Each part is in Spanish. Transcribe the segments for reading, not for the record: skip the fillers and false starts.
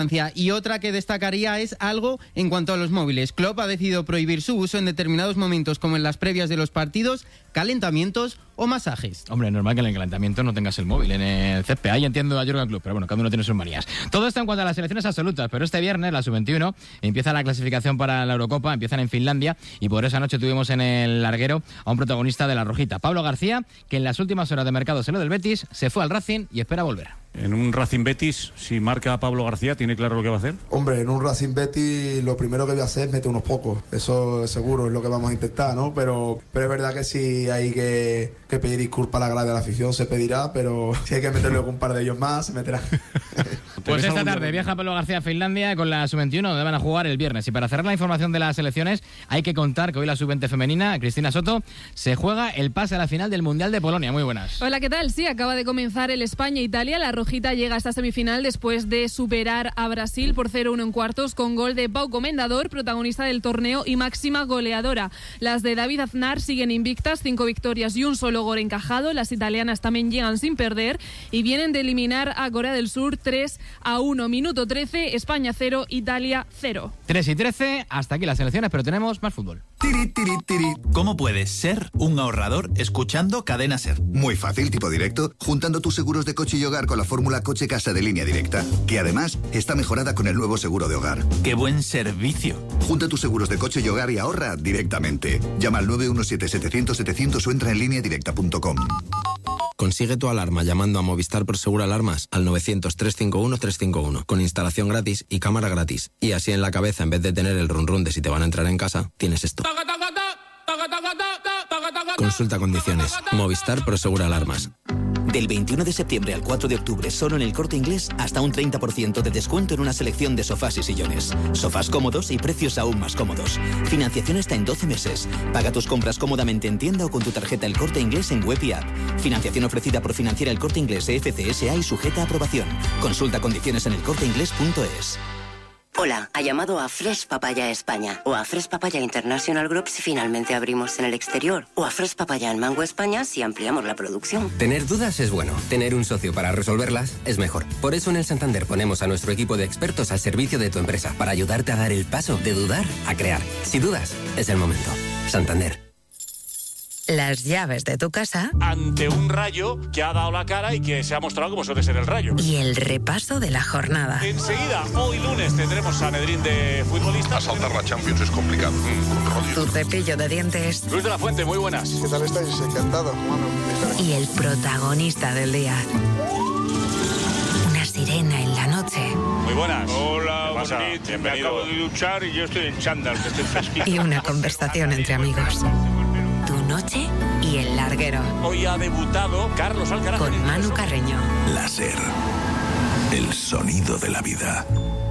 Y otra que destacaría es algo en cuanto a los móviles. Klopp ha decidido prohibir su uso en determinados momentos, como en las previas de los partidos, calentamientos o masajes. Hombre, es normal que en el calentamiento no tengas el móvil en el césped. Ahí entiendo a Jürgen Klopp, pero bueno, cada uno tiene sus manías. Todo esto en cuanto a las selecciones absolutas, pero este viernes, la Sub-21, empieza la clasificación para la Eurocopa, empiezan en Finlandia, y por esa noche tuvimos en el larguero a un protagonista de la Rojita, Pablo García, que en las últimas horas de mercado se lo del Betis, se fue al Racing y espera volver. En un Racing Betis, si marca a Pablo García, ¿tiene claro lo que va a hacer? Hombre, en un Racing Betis lo primero que voy a hacer es meter unos pocos. Eso seguro es lo que vamos a intentar, ¿no? Pero es verdad que si hay que pedir disculpas a la grada de la afición, se pedirá, pero si hay que meterle un par de ellos más, se meterá. Pues esta tarde viaja Pablo García a Finlandia con la Sub-21, donde van a jugar el viernes. Y para cerrar la información de las selecciones, hay que contar que hoy la Sub-20 femenina, Cristina Soto, se juega el pase a la final del Mundial de Polonia. Muy buenas. Hola, ¿qué tal? Sí, acaba de comenzar el España-Italia. La Rojita llega a esta semifinal después de superar a Brasil por 0-1 en cuartos con gol de Pau Comendador, protagonista del torneo y máxima goleadora. Las de David Aznar siguen invictas, 5 victorias y un solo gol encajado. Las italianas también llegan sin perder y vienen de eliminar a Corea del Sur 3-1. Minuto 13, España 0, Italia 0. 3:13, hasta aquí las selecciones, pero tenemos más fútbol. ¿Cómo puedes ser un ahorrador escuchando Cadena Ser? Muy fácil, tipo directo, juntando tus seguros de coche y hogar con la fórmula Coche-Casa de Línea Directa, que además está mejorada con el nuevo seguro de hogar. ¡Qué buen servicio! Junta tus seguros de coche y hogar y ahorra directamente. Llama al 917-700-700 o entra en lineadirecta.com. Consigue tu alarma llamando a Movistar Prosegur Alarmas al 900-351-351 con instalación gratis y cámara gratis. Y así en la cabeza, en vez de tener el run run de si te van a entrar en casa, tienes esto. Consulta condiciones. Movistar Prosegur Alarmas. Del 21 de septiembre al 4 de octubre, solo en el Corte Inglés, hasta un 30% de descuento en una selección de sofás y sillones. Sofás cómodos y precios aún más cómodos. Financiación hasta en 12 meses. Paga tus compras cómodamente en tienda o con tu tarjeta El Corte Inglés en web y app. Financiación ofrecida por Financiera El Corte Inglés FCSA y sujeta a aprobación. Consulta condiciones en elcorteinglés.es. Hola, ha llamado a Fresh Papaya España o a Fresh Papaya International Group si finalmente abrimos en el exterior o a Fresh Papaya en Mango España si ampliamos la producción. Tener dudas es bueno, tener un socio para resolverlas es mejor. Por eso en el Santander ponemos a nuestro equipo de expertos al servicio de tu empresa para ayudarte a dar el paso de dudar a crear. Si dudas, es el momento. Santander. Las llaves de tu casa ante un Rayo que ha dado la cara y que se ha mostrado como suele ser el Rayo. Y el repaso de la jornada. Enseguida, hoy lunes, tendremos Sanedrín de futbolistas. Asaltar la Champions es complicado. Tu cepillo de dientes. Luis de la Fuente, muy buenas. ¿Qué tal estáis? Encantado. Y el protagonista del día. Una sirena en la noche. Muy buenas. Hola, bonito. Bienvenido. Me acabo de duchar y yo estoy en chándal, que estoy fresquito. Y una conversación entre amigos. Tu noche y el larguero. Hoy ha debutado Carlos Alcaraz. Con Manu Carreño. La Ser. El sonido de la vida.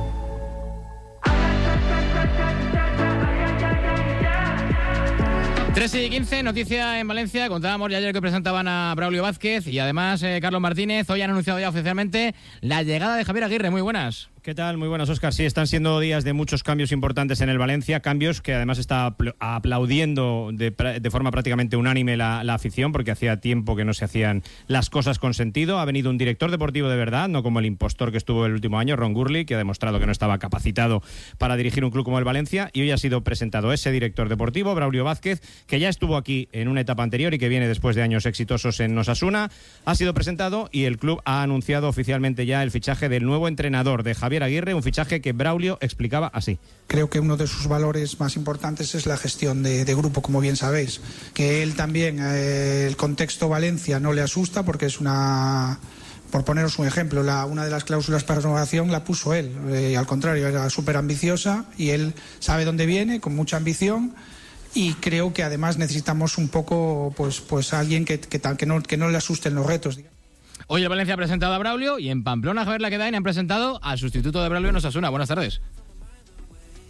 Tres y 15, noticia en Valencia. Contábamos ya ayer que presentaban a Braulio Vázquez y además Carlos Martínez. Hoy han anunciado ya oficialmente la llegada de Javier Aguirre. Muy buenas. ¿Qué tal? Muy buenas, Óscar. Sí, están siendo días de muchos cambios importantes en el Valencia, cambios que además está aplaudiendo de forma prácticamente unánime la afición, porque hacía tiempo que no se hacían las cosas con sentido. Ha venido un director deportivo de verdad, no como el impostor que estuvo el último año, Ron Gurley, que ha demostrado que no estaba capacitado para dirigir un club como el Valencia, y hoy ha sido presentado ese director deportivo, Braulio Vázquez, que ya estuvo aquí en una etapa anterior y que viene después de años exitosos en Osasuna. Ha sido presentado y el club ha anunciado oficialmente ya el fichaje del nuevo entrenador, de Javier Aguirre, un fichaje que Braulio explicaba así. Creo que uno de sus valores más importantes es la gestión de grupo, como bien sabéis. Que él también, el contexto Valencia no le asusta porque es una... Por poneros un ejemplo, una de las cláusulas para renovación la puso él. Al contrario, era súper ambiciosa y él sabe dónde viene, con mucha ambición. Y creo que además necesitamos un poco pues alguien que no le asusten los retos, digamos. Hoy el Valencia ha presentado a Braulio y en Pamplona, Javier Laquedain, han presentado al sustituto de Braulio en Osasuna. Buenas tardes.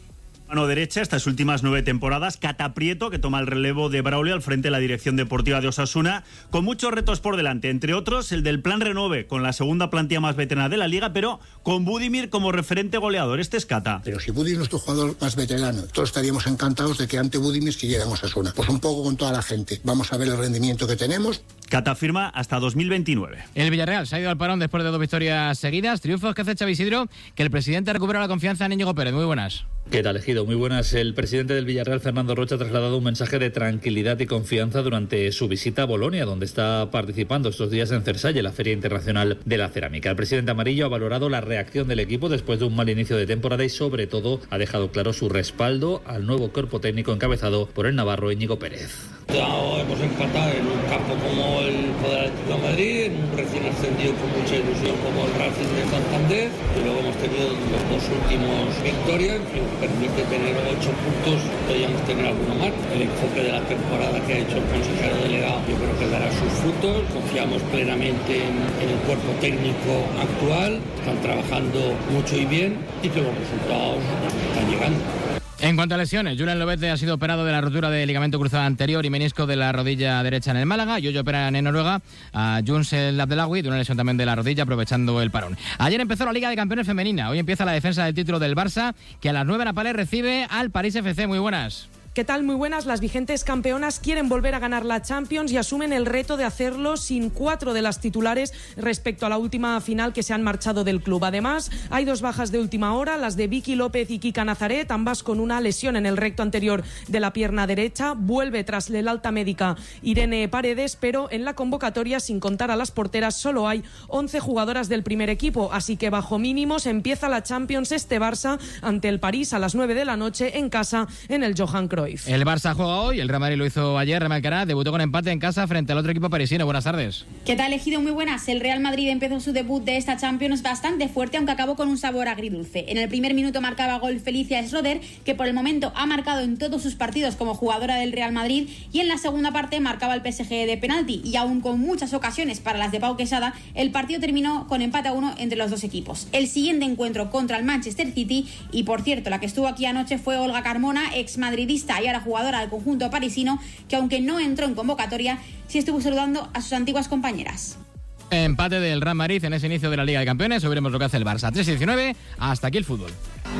Mano derecha, estas últimas 9 temporadas, Cata Prieto, que toma el relevo de Braulio al frente de la dirección deportiva de Osasuna, con muchos retos por delante, entre otros el del Plan Renove, con la segunda plantilla más veterana de la Liga, pero con Budimir como referente goleador. Este es Cata. Pero si Budimir es nuestro jugador más veterano, todos estaríamos encantados de que ante Budimir siguiéramos Osasuna. Pues un poco con toda la gente. Vamos a ver el rendimiento que tenemos. Cata firma hasta 2029. El Villarreal se ha ido al parón después de 2 victorias seguidas. Triunfos que hace Xavi Isidro, que el presidente recupera la confianza en Íñigo Pérez. Muy buenas. ¿Qué tal, Ejido? Muy buenas. El presidente del Villarreal, Fernando Rocha, ha trasladado un mensaje de tranquilidad y confianza durante su visita a Bolonia, donde está participando estos días en Cersalle, la Feria Internacional de la Cerámica. El presidente amarillo ha valorado la reacción del equipo después de un mal inicio de temporada y, sobre todo, ha dejado claro su respaldo al nuevo cuerpo técnico encabezado por el navarro Íñigo Pérez. Hemos empatado en un campo como el Poder Atlético de Madrid, en un recién ascendido con mucha ilusión como el Racing de Santander, y luego hemos tenido los 2 últimos victorias, que nos permite tener 8 puntos, podríamos tener alguno más. El enfoque de la temporada que ha hecho el consejero delegado yo creo que dará sus frutos. Confiamos plenamente en el cuerpo técnico actual, están trabajando mucho y bien, y que los resultados están llegando. En cuanto a lesiones, Julen Lobete ha sido operado de la rotura de ligamento cruzado anterior y menisco de la rodilla derecha en el Málaga. Y hoy operan en Noruega a Juns El Abdelawi de una lesión también de la rodilla, aprovechando el parón. Ayer empezó la Liga de Campeones femenina. Hoy empieza la defensa del título del Barça, que a las 9 Napalés recibe al París FC. Muy buenas. ¿Qué tal? Muy buenas. Las vigentes campeonas quieren volver a ganar la Champions y asumen el reto de hacerlo sin 4 de las titulares respecto a la última final que se han marchado del club. Además, hay 2 bajas de última hora, las de Vicky López y Kika Nazaret, ambas con una lesión en el recto anterior de la pierna derecha. Vuelve tras el alta médica Irene Paredes, pero en la convocatoria, sin contar a las porteras, solo hay 11 jugadoras del primer equipo, así que bajo mínimos empieza la Champions este Barça ante el París a las 9 de la noche en casa en el Johan Cruyff. El Barça juega hoy, el Real Madrid lo hizo ayer, Real Alcaraz debutó con empate en casa frente al otro equipo parisino. Buenas tardes. ¿Qué tal, Ejido? Muy buenas. El Real Madrid empezó su debut de esta Champions bastante fuerte, aunque acabó con un sabor agridulce. En el primer minuto marcaba gol Felicia Schroeder, que por el momento ha marcado en todos sus partidos como jugadora del Real Madrid, y en la segunda parte marcaba el PSG de penalti, y aún con muchas ocasiones para las de Pau Quesada, el partido terminó con empate a 1 entre los dos equipos. El siguiente encuentro contra el Manchester City, y por cierto, la que estuvo aquí anoche fue Olga Carmona, exmadridista y ahora jugadora del conjunto parisino, que aunque no entró en convocatoria, sí estuvo saludando a sus antiguas compañeras. Empate del Real Madrid en ese inicio de la Liga de Campeones. Hoy veremos lo que hace el Barça. 3-19, hasta aquí el fútbol.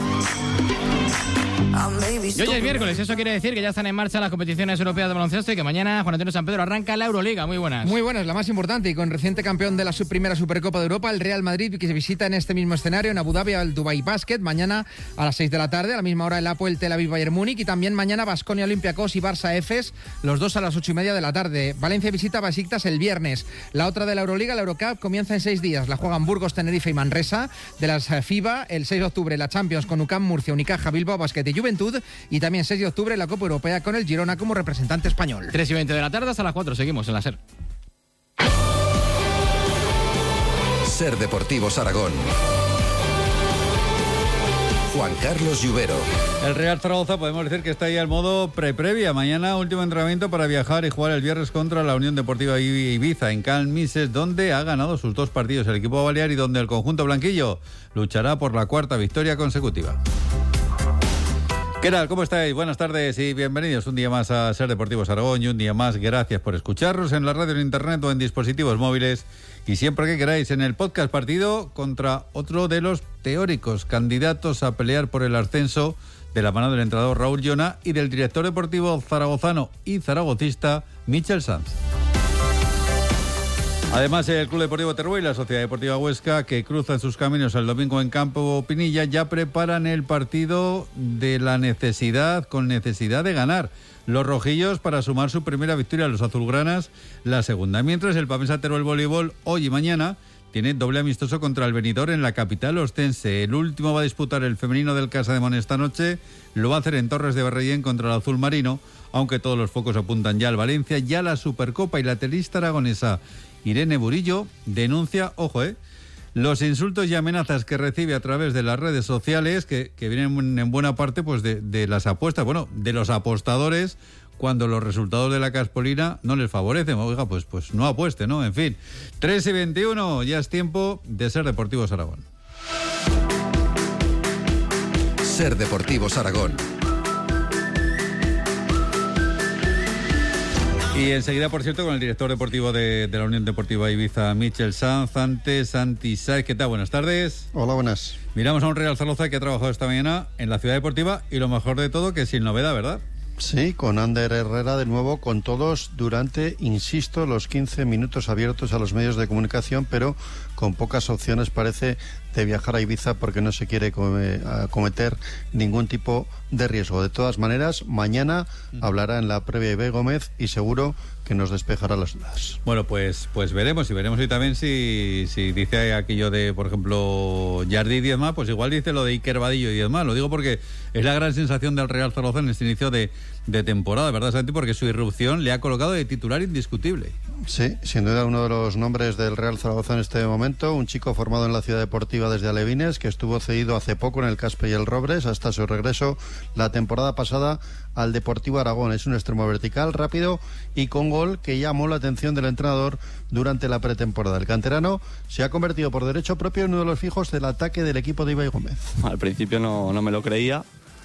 Y hoy es miércoles, eso quiere decir que ya están en marcha las competiciones europeas de baloncesto y que mañana Juan Antonio San Pedro arranca la Euroliga. Muy buenas. Muy buenas, la más importante, y con reciente campeón de la primera Supercopa de Europa, el Real Madrid, que se visita en este mismo escenario en Abu Dhabi al Dubai Basket. Mañana a las 6 de la tarde, a la misma hora el Apoel Tel Aviv Bayern Múnich, y también mañana Baskonia Olympiacos y Barça Efes, los dos a las 8:30 de la tarde. Valencia visita a Besiktas el viernes. La otra de la Euroliga, la Eurocup, comienza en 6 días. La juegan Burgos, Tenerife y Manresa. De las FIBA, el 6 de octubre la Champions con UCAM Murcia, Unicaja, Bilbao Basket y Juventud, y también 6 de octubre la Copa Europea con el Girona como representante español. 3:20 de la tarde hasta las 4, seguimos en la SER. SER Deportivos Aragón. Juan Carlos Lluvero. El Real Zaragoza podemos decir que está ahí al modo previa. Mañana último entrenamiento para viajar y jugar el viernes contra la Unión Deportiva Ibiza en Can Mises, donde ha ganado sus 2 partidos el equipo balear y donde el conjunto blanquillo luchará por la 4ª victoria consecutiva. ¿Qué tal? ¿Cómo estáis? Buenas tardes y bienvenidos un día más a SER Deportivos Aragón, y un día más gracias por escucharnos en la radio, en internet o en dispositivos móviles, y siempre que queráis en el podcast partido contra otro de los teóricos candidatos a pelear por el ascenso, de la mano del entrenador Raúl Llona y del director deportivo zaragozano y zaragocista Michel Sanz. Además, el Club Deportivo Teruel y la Sociedad Deportiva Huesca, que cruzan sus caminos el domingo en Campo Pinilla, ya preparan el partido de la necesidad, con necesidad de ganar. Los rojillos para sumar su primera victoria a los azulgranas, la segunda. Mientras el Pamesa Teruel Voleibol, hoy y mañana, tiene doble amistoso contra el Benidorm en la capital ostense. El último va a disputar el femenino del Casa de Mon esta noche. Lo va a hacer en Torres de Berrellén contra el Azul Marino, aunque todos los focos apuntan ya al Valencia, ya la Supercopa, y la tenista aragonesa Irene Burillo denuncia, los insultos y amenazas que recibe a través de las redes sociales, que vienen en buena parte pues de las apuestas, de los apostadores, cuando los resultados de la Caspolina no les favorecen. Oiga, pues no apueste, ¿no? En fin, 3:21, ya es tiempo de SER Deportivos Aragón. SER Deportivos Aragón. Y enseguida, por cierto, con el director deportivo de la Unión Deportiva Ibiza, Michel Sanz. Antes, Santi Sáez, ¿qué tal? Buenas tardes. Hola, buenas. Miramos a un Real Zaragoza que ha trabajado esta mañana en la Ciudad Deportiva y lo mejor de todo, que sin novedad, ¿verdad? Sí, con Ander Herrera de nuevo, con todos durante, insisto, los 15 minutos abiertos a los medios de comunicación, pero con pocas opciones parece de viajar a Ibiza porque no se quiere cometer ningún tipo de riesgo. De todas maneras, mañana hablará en la previa Ibai Gómez y seguro que nos despejará las dudas. Bueno, pues veremos y también si dice aquello de, por ejemplo, Jardí y Diezma, pues igual dice lo de Iker Vadillo y Diezma. Lo digo porque es la gran sensación del Real Zaragoza en este inicio de temporada, ¿verdad, Santi? Porque su irrupción le ha colocado de titular indiscutible. Sí, sin duda uno de los nombres del Real Zaragoza en este momento, un chico formado en la Ciudad Deportiva desde Alevines, que estuvo cedido hace poco en el Caspe y el Robres hasta su regreso la temporada pasada al Deportivo Aragón. Es un extremo vertical, rápido y con gol que llamó la atención del entrenador durante la pretemporada. El canterano se ha convertido por derecho propio en uno de los fijos del ataque del equipo de Ibai Gómez. Al principio no me lo creía,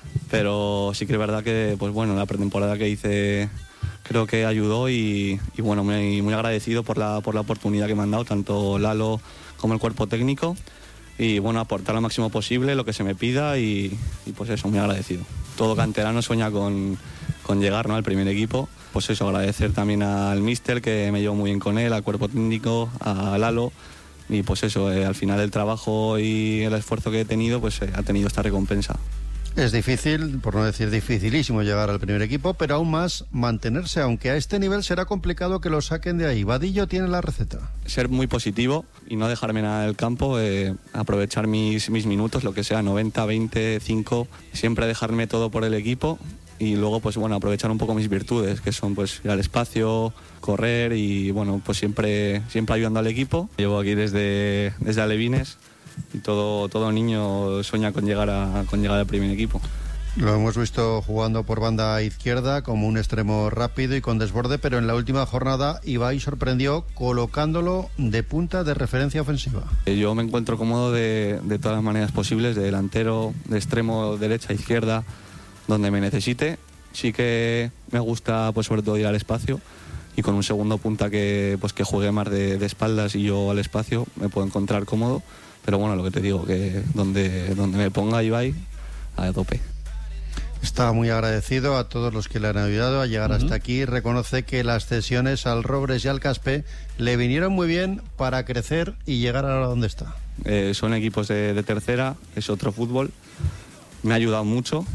pero sí que es verdad que, pues bueno, la pretemporada que hice creo que ayudó y bueno, muy agradecido por la oportunidad que me han dado, tanto Lalo como el cuerpo técnico, y bueno, aportar lo máximo posible, lo que se me pida y pues eso, muy agradecido. Todo canterano sueña con llegar, ¿no?, al primer equipo. Pues eso, agradecer también al míster, que me llevo muy bien con él, al cuerpo técnico, a Lalo, y pues eso, al final el trabajo y el esfuerzo que he tenido, pues ha tenido esta recompensa. Es difícil, por no decir dificilísimo, llegar al primer equipo, pero aún más mantenerse, aunque a este nivel será complicado que lo saquen de ahí. Vadillo tiene la receta. Ser muy positivo y no dejarme nada del campo, aprovechar mis minutos, lo que sea, 90, 20, 5, siempre dejarme todo por el equipo y luego, pues bueno, aprovechar un poco mis virtudes, que son pues ir al espacio, correr y bueno, pues siempre ayudando al equipo. Llevo aquí desde Alevines. Y todo niño sueña con llegar al primer equipo. Lo hemos visto jugando por banda izquierda como un extremo rápido y con desborde, pero en la última jornada Ibai sorprendió colocándolo de punta de referencia ofensiva. Yo me encuentro cómodo de todas las maneras posibles, de delantero, de extremo, derecha, izquierda, donde me necesite. Sí que me gusta, pues sobre todo ir al espacio, y con un segundo punta que juegue más de espaldas y yo al espacio me puedo encontrar cómodo. Pero bueno, lo que te digo, que donde me ponga Ibai, a tope. Está muy agradecido a todos los que le han ayudado a llegar hasta aquí. Reconoce que las cesiones al Robres y al Caspe le vinieron muy bien para crecer y llegar a donde está. Son equipos de tercera, es otro fútbol. Me ha ayudado mucho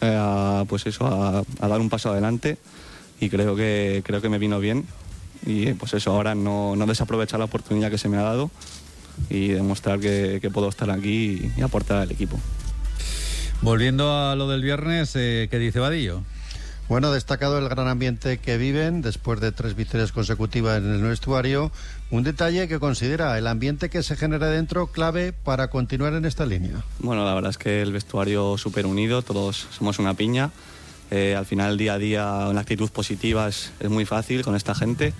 a dar un paso adelante y creo que me vino bien. Y pues eso, ahora no desaprovechar la oportunidad que se me ha dado y demostrar que puedo estar aquí y aportar al equipo. Volviendo a lo del viernes, ¿qué dice Vadillo? Bueno, destacado el gran ambiente que viven después de 3 victorias consecutivas en el vestuario. Un detalle que considera el ambiente que se genera dentro clave para continuar en esta línea. Bueno, la verdad es que el vestuario súper unido, todos somos una piña. Al final, día a día, una actitud positiva es muy fácil con esta gente.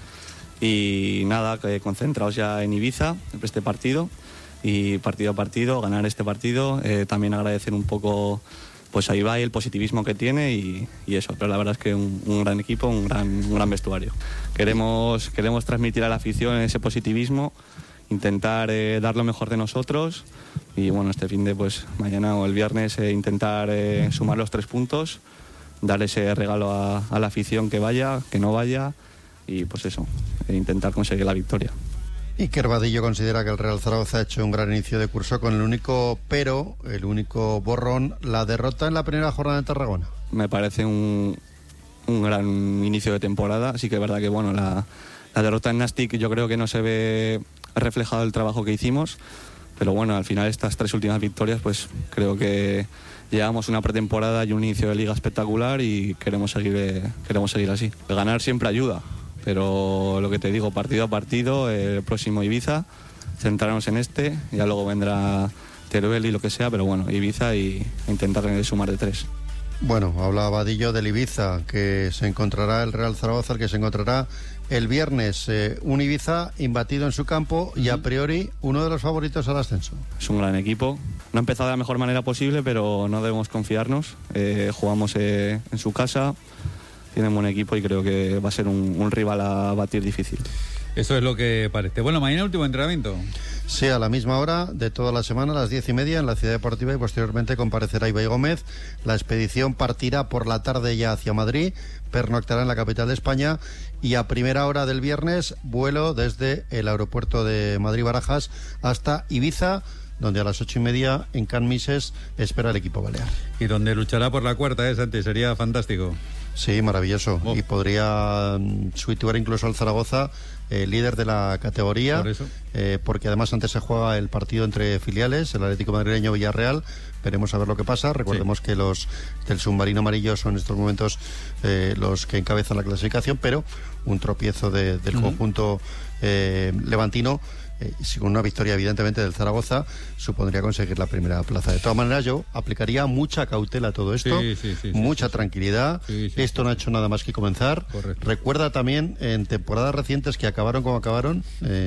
Y nada, concentrados ya en Ibiza, en este partido, y partido a partido, ganar este partido, también agradecer un poco pues a Ibai el positivismo que tiene y eso, pero la verdad es que un gran equipo, un gran vestuario. Queremos transmitir a la afición ese positivismo, intentar dar lo mejor de nosotros y bueno, este fin de pues mañana o el viernes intentar sumar los 3 puntos, dar ese regalo a la afición que vaya, que no vaya, y pues eso, intentar conseguir la victoria. Iker Vadillo considera que el Real Zaragoza ha hecho un gran inicio de curso con el único borrón, la derrota en la primera jornada en Tarragona. Me parece un gran inicio de temporada. Sí que es verdad que bueno, la derrota en Nastic yo creo que no se ve reflejado el trabajo que hicimos, pero bueno, al final estas 3 últimas victorias pues creo que llevamos una pretemporada y un inicio de liga espectacular y queremos seguir así. Ganar siempre ayuda, pero lo que te digo, partido a partido, el próximo Ibiza, centrarnos en ya luego vendrá Teruel y lo que sea, pero bueno, Ibiza y intentar sumar de 3. Bueno, hablaba Vadillo del Ibiza, que se encontrará el Real Zaragoza, el que se encontrará el viernes, un Ibiza imbatido en su campo y a priori uno de los favoritos al ascenso. Es un gran equipo, no ha empezado de la mejor manera posible, pero no debemos confiarnos. Jugamos en su casa, tienen buen equipo y creo que va a ser un rival a batir difícil. Eso es lo que parece. Bueno, mañana último entrenamiento. Sí, a la misma hora de toda la semana, a las 10:30 en la Ciudad Deportiva, y posteriormente comparecerá Ibai Gómez. La expedición partirá por la tarde ya hacia Madrid, pernoctará en la capital de España, y a primera hora del viernes vuelo desde el aeropuerto de Madrid-Barajas hasta Ibiza, donde a las 8:30 en Can Mises espera el equipo balear. Y donde luchará por la cuarta, Santi, sería fantástico. Sí, maravilloso. Y podría situar incluso al Zaragoza líder de la categoría. Por eso. Porque además antes se juega el partido entre filiales, el Atlético Madrileño Villarreal. Veremos a ver lo que pasa. Recordemos que los del submarino amarillo son en estos momentos los que encabezan la clasificación, pero un tropiezo del conjunto levantino, con una victoria evidentemente del Zaragoza, supondría conseguir la primera plaza. De todas maneras, yo aplicaría mucha cautela a todo esto, mucha tranquilidad. Esto no ha hecho nada más que comenzar. Correcto. Recuerda también en temporadas recientes que acabaron como acabaron,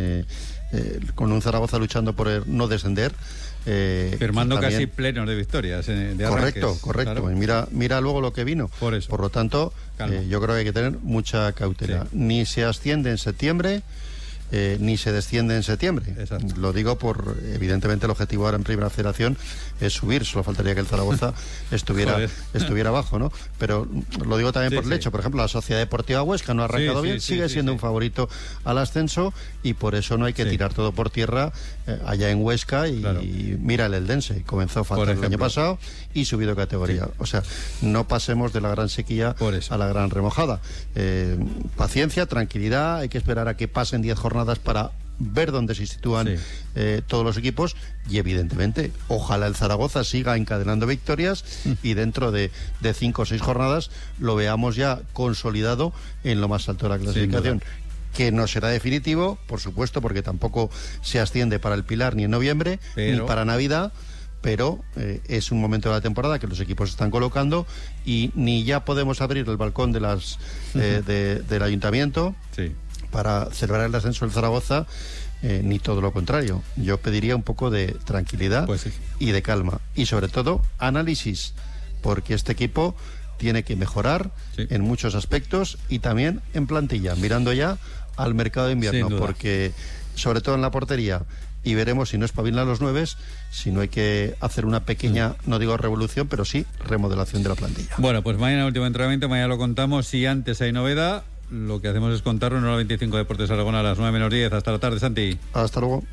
con un Zaragoza luchando por no descender. Firmando también, casi plenos de victorias. De correcto. Claro. Y mira luego lo que vino. Por lo tanto, yo creo que hay que tener mucha cautela. Ni se asciende en septiembre, ni se desciende en septiembre. Exacto. Lo digo por, evidentemente, el objetivo ahora en Primera Federación es subir. Solo faltaría que el Zaragoza estuviera abajo, ¿no? Pero lo digo también por el hecho. Por ejemplo, la Sociedad Deportiva Huesca no ha arrancado bien, sigue siendo un favorito al ascenso, y por eso no hay que tirar todo por tierra allá en Huesca. Y mira el Eldense, comenzó fatal el año pasado y subido categoría. O sea, no pasemos de la gran sequía a la gran remojada. Paciencia, tranquilidad, hay que esperar a que pasen 10 jornadas para ver dónde se sitúan todos los equipos, y evidentemente ojalá el Zaragoza siga encadenando victorias y dentro de 5 o 6 jornadas lo veamos ya consolidado en lo más alto de la clasificación, que no será definitivo, por supuesto, porque tampoco se asciende para el Pilar ni en noviembre ni para Navidad, pero es un momento de la temporada que los equipos están colocando, y ni ya podemos abrir el balcón de las del ayuntamiento para celebrar el ascenso del Zaragoza, ni todo lo contrario. Yo pediría un poco de tranquilidad y de calma, y sobre todo análisis, porque este equipo tiene que mejorar en muchos aspectos, y también en plantilla, mirando ya al mercado de invierno, porque sobre todo en la portería, y veremos si no espabilan los 9, si no hay que hacer una pequeña, no digo revolución, pero sí remodelación de la plantilla. Bueno, pues mañana último entrenamiento, mañana lo contamos. Si antes hay novedad, lo que hacemos es contarlo en el 25 Deportes Aragón a las 9:10. Hasta la tarde, Santi. Hasta luego.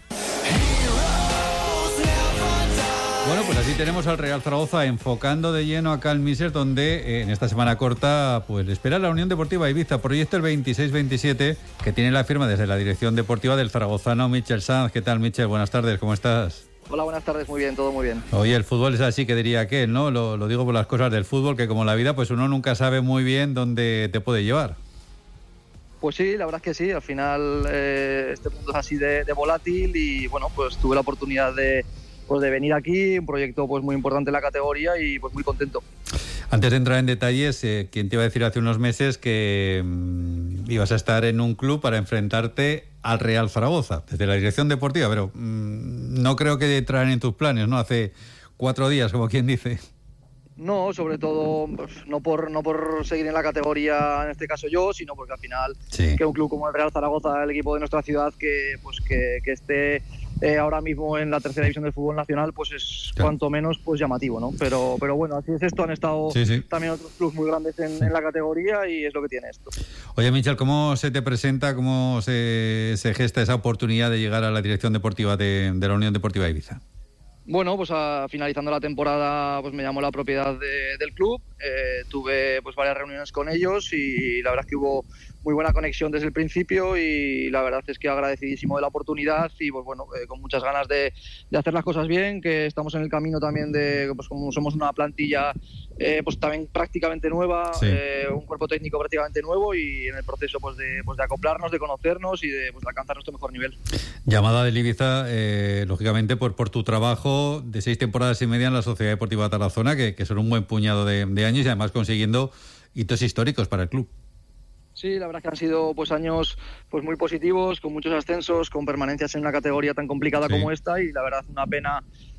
Bueno, pues así tenemos al Real Zaragoza enfocando de lleno a Can Mises, donde en esta semana corta pues le espera la Unión Deportiva Ibiza, proyecto el 26-27, que tiene la firma desde la dirección deportiva del zaragozano Michel Sanz. ¿Qué tal, Michel? Buenas tardes, ¿cómo estás? Hola, buenas tardes, muy bien, todo muy bien. Oye, el fútbol es así, que diría que, ¿no? Lo digo por las cosas del fútbol, que como la vida, pues uno nunca sabe muy bien dónde te puede llevar. Pues sí, la verdad es que sí, al final este mundo es así de volátil, y bueno, pues tuve la oportunidad de venir aquí, un proyecto pues muy importante en la categoría, y pues muy contento. Antes de entrar en detalles, ¿quién te iba a decir hace unos meses que ibas a estar en un club para enfrentarte al Real Zaragoza, desde la dirección deportiva? Pero no creo que traen en tus planes, ¿no? Hace 4 días, como quien dice. No, sobre todo pues, no por seguir en la categoría, en este caso yo, sino porque al final que un club como el Real Zaragoza, el equipo de nuestra ciudad, que esté ahora mismo en la tercera división del fútbol nacional, pues es cuanto menos pues llamativo, ¿no? Pero bueno, así es esto. Han estado también otros clubes muy grandes en la categoría, y es lo que tiene esto. Oye, Michel, ¿cómo se te presenta, cómo se gesta esa oportunidad de llegar a la dirección deportiva de la Unión Deportiva Ibiza? Bueno, pues finalizando la temporada, pues me llamó la propiedad del club, tuve pues varias reuniones con ellos, y la verdad es que hubo muy buena conexión desde el principio, y la verdad es que agradecidísimo de la oportunidad, y pues bueno, con muchas ganas de hacer las cosas bien, que estamos en el camino también de, pues como somos una plantilla pues también prácticamente nueva, un cuerpo técnico prácticamente nuevo, y en el proceso pues de acoplarnos, de conocernos y de alcanzar nuestro mejor nivel. Llamada del Ibiza, lógicamente por tu trabajo de 6 temporadas y media en la Sociedad Deportiva Tarazona, que son un buen puñado de años, y además consiguiendo hitos históricos para el club. Sí, la verdad es que han sido pues años pues muy positivos, con muchos ascensos, con permanencias en una categoría tan complicada como esta, y la verdad una pena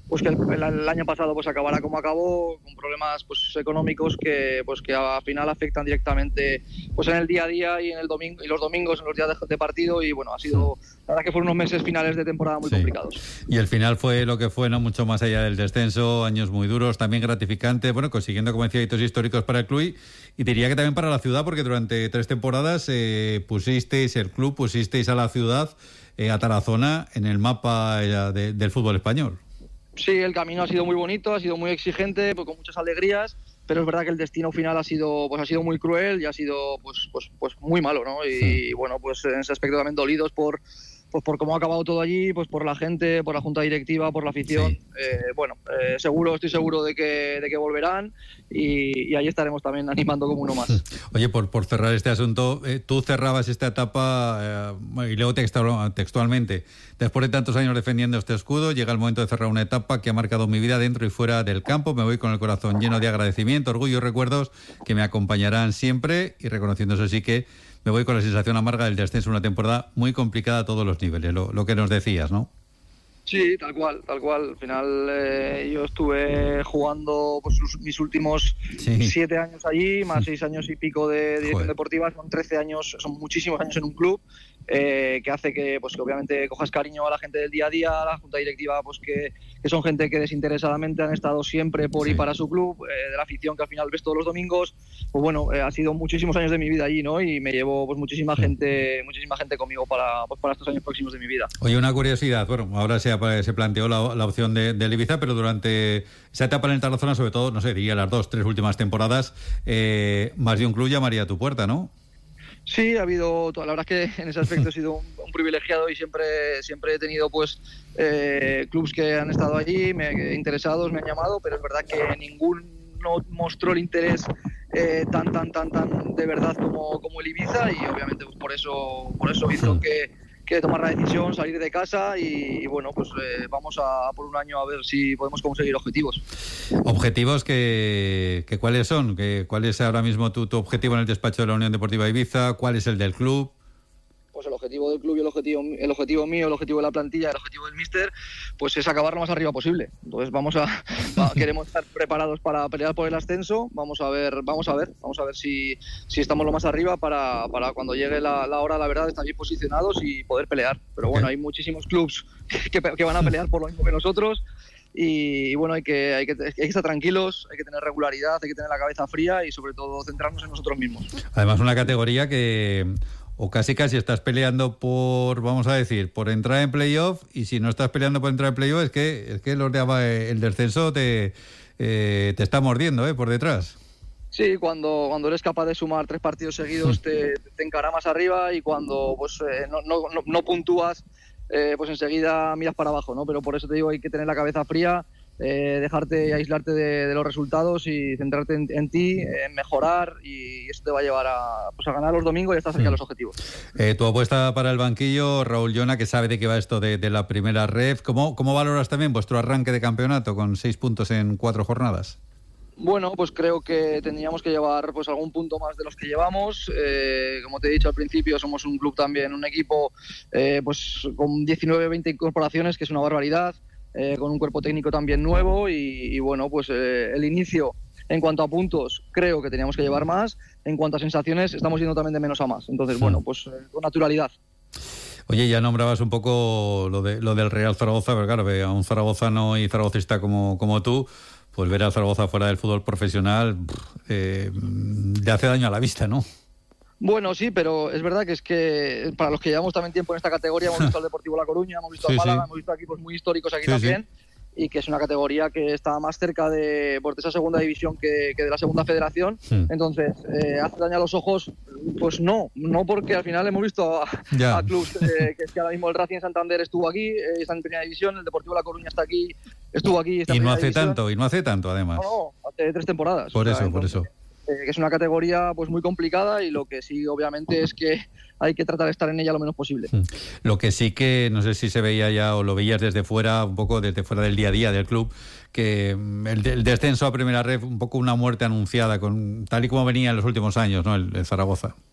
pues que el año pasado pues acabara como acabó, con problemas pues económicos que al final afectan directamente pues en el día a día y en el domingo y los domingos en los días de partido, y bueno, ha sido, la verdad que fueron unos meses finales de temporada muy complicados. Y el final fue lo que fue, no mucho más allá del descenso, años muy duros, también gratificante, bueno, consiguiendo, como decía, hitos históricos para el club, y diría que también para la ciudad, porque durante 3 temporadas pusisteis a la ciudad, a Tarazona, en el mapa del fútbol español. Sí, el camino ha sido muy bonito, ha sido muy exigente, pues con muchas alegrías, pero es verdad que el destino final ha sido muy cruel y ha sido pues muy malo, ¿no? Y bueno, pues en ese aspecto también dolidos por cómo ha acabado todo allí, pues por la gente, por la junta directiva, por la afición. Sí. Estoy seguro de que volverán, y ahí estaremos también animando como uno más. Oye, por cerrar este asunto, tú cerrabas esta etapa, y leo textualmente, después de tantos años defendiendo este escudo, llega el momento de cerrar una etapa que ha marcado mi vida dentro y fuera del campo. Me voy con el corazón lleno de agradecimiento, orgullo y recuerdos que me acompañarán siempre, y reconociendo eso sí que me voy con la sensación amarga del descenso, una temporada muy complicada a todos los niveles, lo que nos decías, ¿no? Sí, tal cual. Al final yo estuve jugando pues mis últimos 7 años allí, más 6 años y pico de dirección deportiva, son 13 años, son muchísimos años en un club, que hace que obviamente cojas cariño a la gente del día a día, a la junta directiva, pues que son gente que desinteresadamente han estado siempre por y para su club, de la afición que al final ves todos los domingos. Pues bueno, ha sido muchísimos años de mi vida allí, ¿no? Y me llevo pues muchísima gente conmigo para estos años próximos de mi vida. Oye, una curiosidad, bueno, ahora se planteó la opción de Ibiza, pero durante esa etapa en el Tarazona, sobre todo, no sé, diría las 2-3 últimas temporadas, más de un club llamaría a tu puerta, ¿no? Sí, ha habido, la verdad es que en ese aspecto he sido un privilegiado, y siempre he tenido pues clubs que han estado allí, interesados, me han llamado, pero es verdad que ninguno mostró el interés tan de verdad como el Ibiza, y obviamente pues por eso hizo que tomar la decisión, salir de casa, y bueno, pues vamos a por un año a ver si podemos conseguir objetivos. ¿Objetivos que cuáles son? ¿Cuál es ahora mismo tu objetivo en el despacho de la Unión Deportiva Ibiza? ¿Cuál es el del club? Pues el objetivo del club y el objetivo mío, el objetivo de la plantilla, el objetivo del míster, pues es acabar lo más arriba posible. Entonces queremos estar preparados para pelear por el ascenso. Vamos a ver si estamos lo más arriba para cuando llegue la hora, la verdad, estar bien posicionados y poder pelear. Pero bueno, hay muchísimos clubs que van a pelear por lo mismo que nosotros. Y bueno, hay que estar tranquilos, hay que tener regularidad, hay que tener la cabeza fría y sobre todo centrarnos en nosotros mismos. Además, una categoría que o casi estás peleando por entrar en playoff, y si no estás peleando por entrar en playoff es que el descenso te está mordiendo por detrás. Sí, cuando eres capaz de sumar 3 partidos seguidos te encara más arriba, y cuando pues no puntúas, pues enseguida miras para abajo, ¿no? Pero por eso te digo, hay que tener la cabeza fría, aislarte de los resultados y centrarte en ti, en mejorar, y eso te va a llevar a ganar los domingos y a estar cerca de los objetivos. Tu apuesta para el banquillo, Raúl Llona, que sabe de qué va esto de la primera ref. ¿Cómo valoras también vuestro arranque de campeonato con 6 puntos en 4 jornadas? Bueno, pues creo que tendríamos que llevar pues algún punto más de los que llevamos. Como te he dicho al principio, somos un club también, un equipo pues con 19-20 incorporaciones, que es una barbaridad, con un cuerpo técnico también nuevo, y bueno, pues el inicio en cuanto a puntos creo que teníamos que llevar más. En cuanto a sensaciones, estamos yendo también de menos a más. Entonces, bueno, pues con naturalidad. Oye, ya nombrabas un poco lo del Real Zaragoza, pero claro, a un zaragozano y zaragocista como tú, pues ver a Zaragoza fuera del fútbol profesional le hace daño a la vista, ¿no? Bueno, sí, pero es verdad que para los que llevamos también tiempo en esta categoría, hemos visto al Deportivo La Coruña, hemos visto al Málaga, hemos visto equipos muy históricos aquí también, y que es una categoría que está más cerca de esa segunda división que de la segunda federación. Entonces, ¿hace daño a los ojos? Pues no porque al final hemos visto a clubes que es que ahora mismo el Racing Santander estuvo aquí, está en primera división, el Deportivo La Coruña estuvo aquí. Está y no hace tanto, además. No, hace 3 temporadas. Por eso. Que es una categoría pues muy complicada, y lo que sí obviamente es que hay que tratar de estar en ella lo menos posible. Lo que sí que no sé si se veía ya o lo veías desde fuera, un poco desde fuera del día a día del club, que el descenso a primera red, un poco una muerte anunciada, tal y como venía en los últimos años, ¿no? El Zaragoza.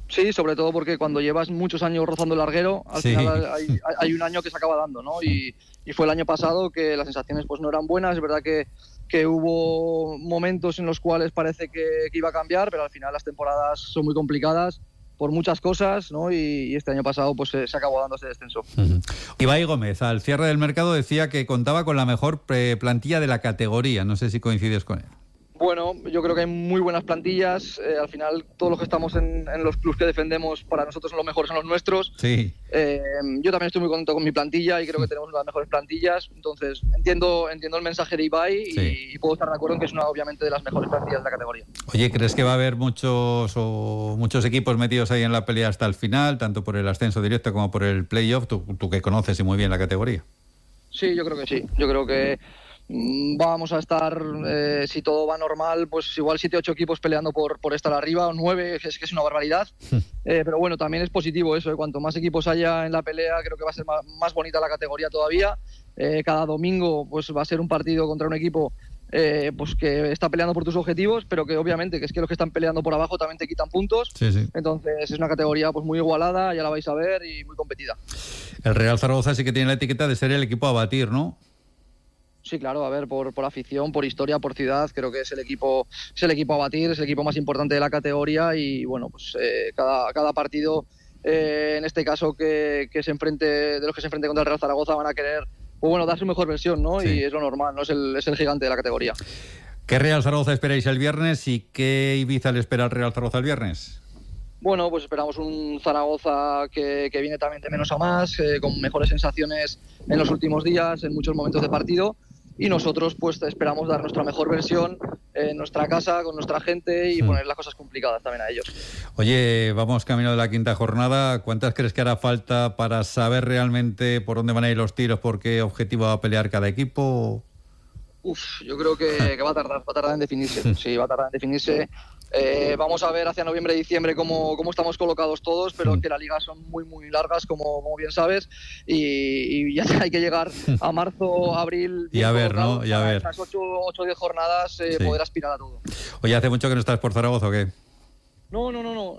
Sí, sobre todo porque cuando llevas muchos años rozando el larguero, al final hay un año que se acaba dando, ¿no? Y fue el año pasado que las sensaciones pues no eran buenas. Es verdad que hubo momentos en los cuales parece que iba a cambiar, pero al final las temporadas son muy complicadas por muchas cosas, ¿no? Y este año pasado pues se acabó dando ese descenso. Ibai Gómez, al cierre del mercado, decía que contaba con la mejor plantilla de la categoría. No sé si coincides con él. Bueno, yo creo que hay muy buenas plantillas. Al final, todos los que estamos en los clubes que defendemos, para nosotros son los mejores, son los nuestros. Sí. Yo también estoy muy contento con mi plantilla y creo que tenemos las mejores plantillas. Entonces, entiendo el mensaje de Ibai y puedo estar de acuerdo en que es obviamente de las mejores plantillas de la categoría. Oye, ¿crees que va a haber muchos equipos metidos ahí en la pelea hasta el final, tanto por el ascenso directo como por el playoff? Tú que conoces y muy bien la categoría. Sí, yo creo que sí. Yo creo que vamos a estar, si todo va normal, pues igual 7-8 equipos peleando por estar arriba, o 9, es que es una barbaridad. Pero bueno, también es positivo eso, cuanto más equipos haya en la pelea, creo que va a ser más bonita la categoría todavía. Cada domingo pues va a ser un partido contra un equipo pues que está peleando por tus objetivos, pero que obviamente que es que los que están peleando por abajo también te quitan puntos. Sí. Entonces es una categoría pues muy igualada, ya la vais a ver, y muy competida. El Real Zaragoza sí que tiene la etiqueta de ser el equipo a batir, ¿no? Sí, claro, a ver, por afición, por historia, por ciudad, creo que es el equipo a batir, es el equipo más importante de la categoría y bueno, pues cada partido, en este caso que se enfrente, de los que se enfrenten contra el Real Zaragoza, van a querer, pues bueno, dar su mejor versión, ¿no? Sí. Y es lo normal, ¿no? Es el gigante de la categoría. ¿Qué Real Zaragoza esperáis el viernes y qué Ibiza le espera al Real Zaragoza el viernes? Bueno, pues esperamos un Zaragoza que viene también de menos a más, con mejores sensaciones en los últimos días, en muchos momentos de partido. Y nosotros pues esperamos dar nuestra mejor versión en nuestra casa, con nuestra gente y poner las cosas complicadas también a ellos. Oye, vamos camino de la quinta jornada. ¿Cuántas crees que hará falta para saber realmente por dónde van a ir los tiros, por qué objetivo va a pelear cada equipo? Yo creo que va a tardar en definirse. Sí, va a tardar en definirse. Vamos a ver hacia noviembre y diciembre cómo estamos colocados todos, pero que las ligas son muy muy largas, como bien sabes, y ya hay que llegar a marzo, abril, y a ver, ¿no? Y a ver. Las 8 o 10 jornadas poder aspirar a todo. Oye, ¿hace mucho que no estás por Zaragoza o qué? No.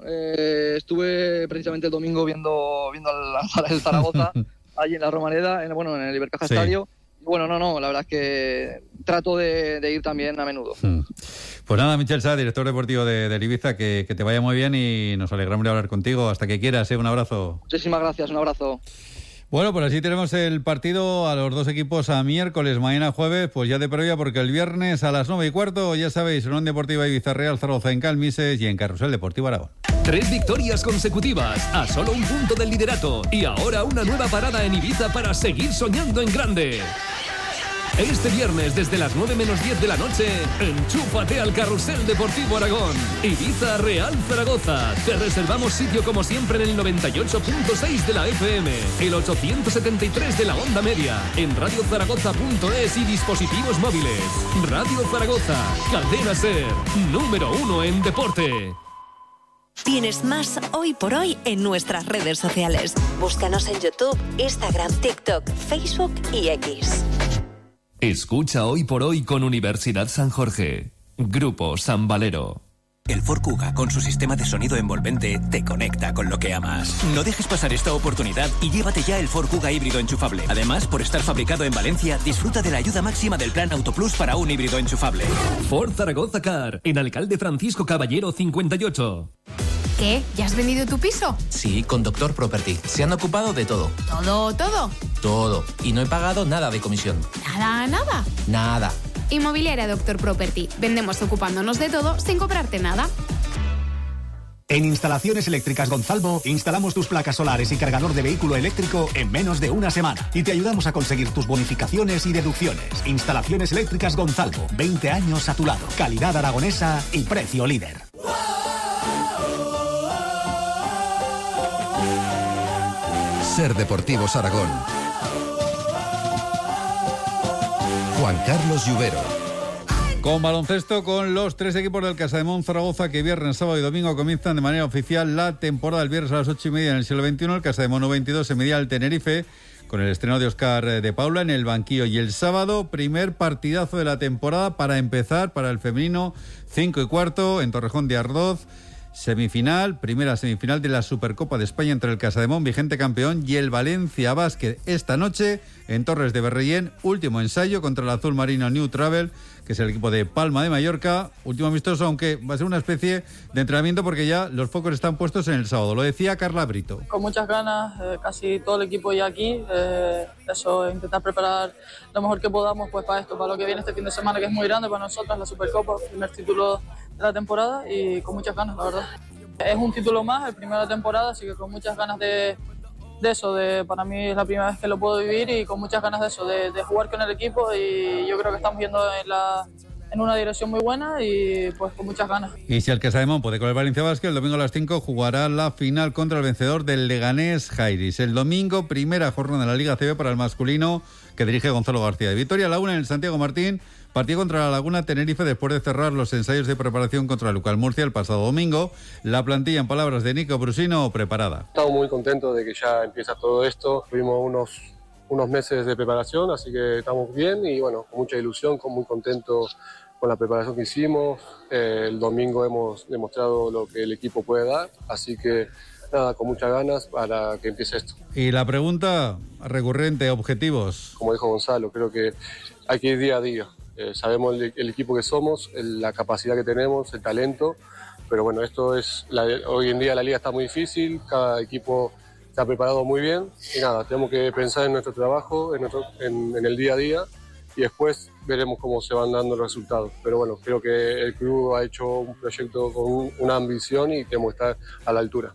Estuve precisamente el domingo viendo el Zaragoza allí en la Romareda, en el Ibercaja Estadio. Bueno, la verdad es que trato de ir también a menudo. Pues nada, Michel Sá, director deportivo de Ibiza, que te vaya muy bien y nos alegramos de hablar contigo. Hasta que quieras, un abrazo. Muchísimas gracias, un abrazo. Bueno, pues así tenemos el partido a los dos equipos a miércoles, mañana jueves, pues ya de previa, porque el viernes a las 9:15, ya sabéis, Unión Deportiva Ibiza Real Zaragoza en Calmises y en Carrusel Deportivo Aragón. 3 victorias consecutivas, a solo un punto del liderato, y ahora una nueva parada en Ibiza para seguir soñando en grande. Este viernes, desde las 9 menos 10 de la noche, enchúfate al Carrusel Deportivo Aragón. Ibiza Real Zaragoza. Te reservamos sitio como siempre en el 98.6 de la FM, el 873 de la onda media, en radiozaragoza.es y dispositivos móviles. Radio Zaragoza, Cadena SER, número 1 en deporte. Tienes más Hoy por Hoy en nuestras redes sociales. Búscanos en YouTube, Instagram, TikTok, Facebook y X. Escucha Hoy por Hoy con Universidad San Jorge. Grupo San Valero. El Ford Kuga, con su sistema de sonido envolvente, te conecta con lo que amas. No dejes pasar esta oportunidad y llévate ya el Ford Kuga híbrido enchufable. Además, por estar fabricado en Valencia, disfruta de la ayuda máxima del plan Autoplus para un híbrido enchufable. Ford Zaragoza Car, en Alcalde Francisco Caballero 58. ¿Qué? ¿Ya has vendido tu piso? Sí, con Doctor Property. Se han ocupado de todo. ¿Todo? Todo. Y no he pagado nada de comisión. ¿Nada? Nada. Inmobiliaria Doctor Property. Vendemos ocupándonos de todo sin cobrarte nada. En Instalaciones Eléctricas Gonzalvo instalamos tus placas solares y cargador de vehículo eléctrico en menos de una semana y te ayudamos a conseguir tus bonificaciones y deducciones. Instalaciones Eléctricas Gonzalvo, 20 años a tu lado. Calidad aragonesa y precio líder. SER Deportivos Aragón. Juan Carlos Lluvero. Con baloncesto, con los 3 equipos del Casademón Zaragoza, que viernes, sábado y domingo comienzan de manera oficial la temporada. El viernes a las 8:30 en el siglo XXI, el Casademón 22 se medía al Tenerife, con el estreno de Óscar de Paula en el banquillo. Y el sábado, primer partidazo de la temporada para empezar, para el femenino, 5:15 en Torrejón de Ardoz. primera semifinal de la Supercopa de España entre el Casademont, vigente campeón, y el Valencia Basket esta noche en Torres de Berrellén, último ensayo contra el azul marino New Travel, que es el equipo de Palma de Mallorca, último amistoso, aunque va a ser una especie de entrenamiento porque ya los focos están puestos en el sábado. Lo decía Carla Brito. Con muchas ganas, casi todo el equipo ya aquí, intentar preparar lo mejor que podamos pues para esto, para lo que viene este fin de semana, que es muy grande para nosotros, la Supercopa, primer título de la temporada, y con muchas ganas, la verdad. Es un título más, el primero de la temporada, así que con muchas ganas de eso, para mí es la primera vez que lo puedo vivir, y con muchas ganas de eso, de jugar con el equipo, y yo creo que estamos yendo en una dirección muy buena, y pues con muchas ganas. Y si el Casademont puede con el Valencia Basket, el domingo a las 5 jugará la final contra el vencedor del Leganés Jairis. El domingo, primera jornada de la Liga CB para el masculino, que dirige Gonzalo García. De Vitoria a la 1 en el Santiago Martín, partido contra la Laguna Tenerife después de cerrar los ensayos de preparación contra el Lucal Murcia el pasado domingo. La plantilla, en palabras de Nico Brusino, preparada. Estamos muy contentos de que ya empieza todo esto. Tuvimos unos meses de preparación, así que estamos bien y bueno, con mucha ilusión, muy contentos con la preparación que hicimos. El domingo hemos demostrado lo que el equipo puede dar, así que nada, con muchas ganas para que empiece esto. Y la pregunta recurrente, objetivos. Como dijo Gonzalo, creo que hay que ir día a día. Sabemos el equipo que somos, la capacidad que tenemos, el talento, pero bueno, hoy en día la liga está muy difícil, cada equipo está preparado muy bien y nada, tenemos que pensar en nuestro trabajo, en el día a día, y después veremos cómo se van dando los resultados. Pero bueno, creo que el club ha hecho un proyecto con una ambición y tenemos que estar a la altura.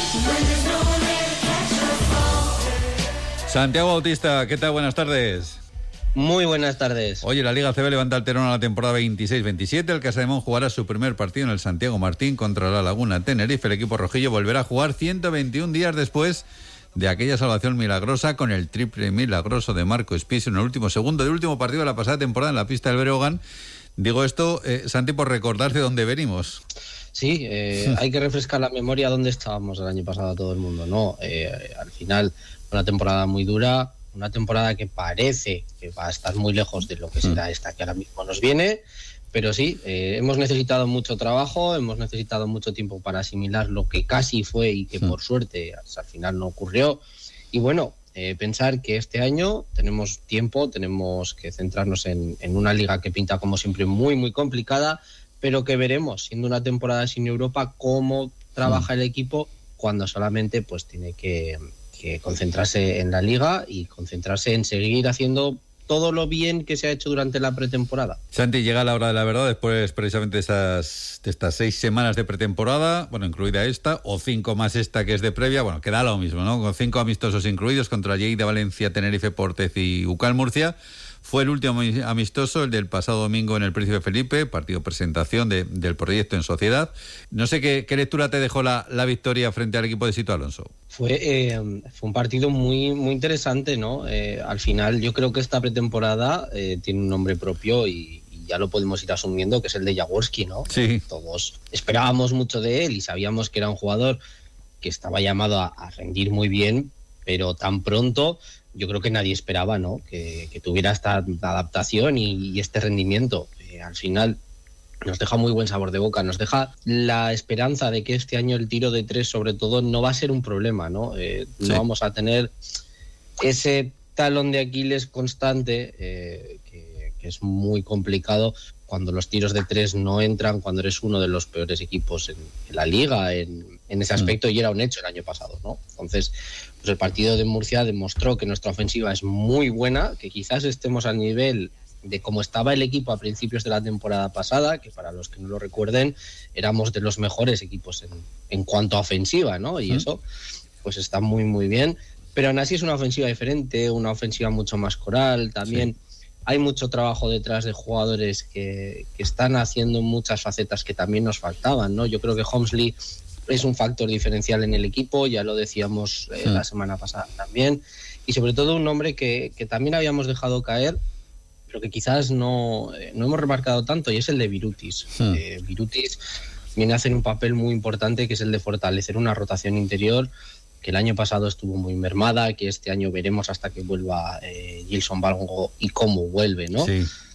Santiago Bautista, ¿qué tal? Buenas tardes. Muy buenas tardes. Oye, la Liga CB levanta el telón a la temporada 26-27. El Casademont jugará su primer partido en el Santiago Martín contra la Laguna Tenerife. El equipo rojillo volverá a jugar 121 días después de aquella salvación milagrosa con el triple milagroso de Marco Espiso en el último segundo del último partido de la pasada temporada en la pista del Breogán. Digo esto, Santi, por recordar de dónde venimos. Sí, hay que refrescar la memoria dónde estábamos el año pasado a todo el mundo, ¿no? Al final, una temporada muy dura, una temporada que parece que va a estar muy lejos de lo que será esta que ahora mismo nos viene, pero sí, hemos necesitado mucho trabajo, hemos necesitado mucho tiempo para asimilar lo que casi fue y que por suerte al final no ocurrió. Y bueno, pensar que este año tenemos tiempo, tenemos que centrarnos en una liga que pinta como siempre muy, muy complicada, pero que veremos, siendo una temporada sin Europa, cómo trabaja el equipo cuando solamente pues tiene que concentrarse en la liga y concentrarse en seguir haciendo todo lo bien que se ha hecho durante la pretemporada. Santi, llega la hora de la verdad después precisamente de estas 6 semanas de pretemporada, bueno, incluida esta, o 5 más esta que es de previa, bueno, queda lo mismo, ¿no? Con 5 amistosos incluidos contra Lleida, Valencia, Tenerife, Portez y UCAL Murcia. Fue el último amistoso, el del pasado domingo en el Príncipe Felipe, partido presentación del proyecto en sociedad. No sé qué lectura te dejó la victoria frente al equipo de Sito Alonso. Fue un partido muy, muy interesante, ¿no? Al final yo creo que esta pretemporada tiene un nombre propio y ya lo podemos ir asumiendo, que es el de Jaworski, ¿no? Sí. Todos esperábamos mucho de él y sabíamos que era un jugador que estaba llamado a rendir muy bien, pero tan pronto yo creo que nadie esperaba, ¿no? Que tuviera esta adaptación y este rendimiento. Al final nos deja muy buen sabor de boca, nos deja la esperanza de que este año el tiro de 3 sobre todo no va a ser un problema, ¿no? No vamos a tener ese talón de Aquiles constante que es muy complicado cuando los tiros de 3 no entran, cuando eres uno de los peores equipos en la liga en ese aspecto, y era un hecho el año pasado, ¿no? Entonces, pues el partido de Murcia demostró que nuestra ofensiva es muy buena, que quizás estemos al nivel de cómo estaba el equipo a principios de la temporada pasada, que para los que no lo recuerden, éramos de los mejores equipos en cuanto a ofensiva, ¿no? Y eso pues está muy, muy bien. Pero aún así es una ofensiva diferente, una ofensiva mucho más coral, también... Sí. Hay mucho trabajo detrás de jugadores que están haciendo muchas facetas que también nos faltaban, ¿no? Yo creo que Holmesley es un factor diferencial en el equipo, ya lo decíamos la semana pasada también, y sobre todo un hombre que también habíamos dejado caer, pero que quizás no hemos remarcado tanto, y es el de Birutis. Birutis viene a hacer un papel muy importante, que es el de fortalecer una rotación interior, que el año pasado estuvo muy mermada, que este año veremos hasta que vuelva Gilson Balgo y cómo vuelve, ¿no? Sí.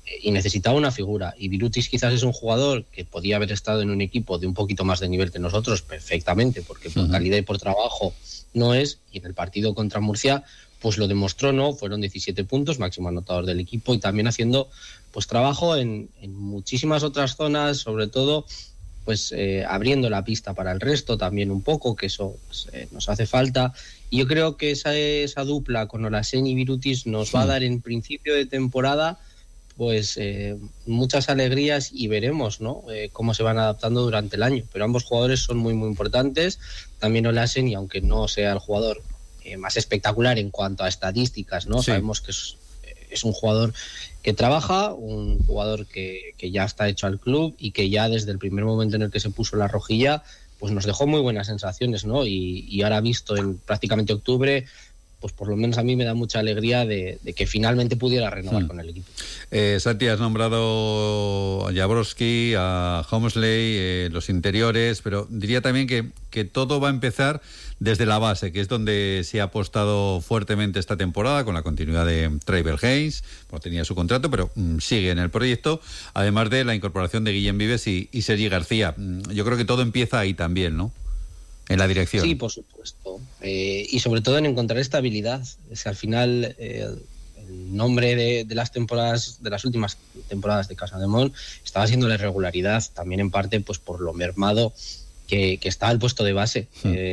y necesitaba una figura. Y Birutis quizás es un jugador que podía haber estado en un equipo de un poquito más de nivel que nosotros, perfectamente, porque por calidad y por trabajo no es, y en el partido contra Murcia pues lo demostró, ¿no? Fueron 17 puntos, máximo anotador del equipo, y también haciendo pues trabajo en muchísimas otras zonas, sobre todo pues abriendo la pista para el resto también un poco, que eso pues, nos hace falta. Y yo creo que esa dupla con Olaseni y Birutis nos va a dar en principio de temporada pues muchas alegrías, y veremos, ¿no? Cómo se van adaptando durante el año. Pero ambos jugadores son muy muy importantes. También Olaseni, aunque no sea el jugador más espectacular en cuanto a estadísticas, ¿no? Sí. Sabemos que es un jugador que trabaja, un jugador que ya está hecho al club y que ya desde el primer momento en el que se puso la rojilla pues nos dejó muy buenas sensaciones, ¿no? Y ahora visto en prácticamente octubre, pues por lo menos a mí me da mucha alegría de que finalmente pudiera renovar con el equipo. Santi, has nombrado a Jaworski, a Homesley, los interiores, pero diría también que todo va a empezar desde la base, que es donde se ha apostado fuertemente esta temporada, con la continuidad de Treibel Haynes, pues tenía su contrato, pero sigue en el proyecto, además de la incorporación de Guillem Vives y Sergi García. Yo creo que todo empieza ahí también, ¿no? En la dirección. Sí, por supuesto. Y sobre todo en encontrar estabilidad. Es que al final el nombre de las temporadas, de las últimas temporadas de Casademont, estaba siendo la irregularidad, también en parte pues por lo mermado que está el puesto de base.